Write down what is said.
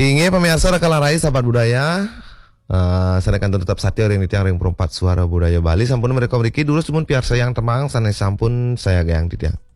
Inge pemirsa rekalan rai sahabat budaya. Saya akan tetap satya orang yang perempat suara budaya Bali. Sampun mereka memiliki dulu, cuman biar sayang temang, sana sampun saya gayang titiang.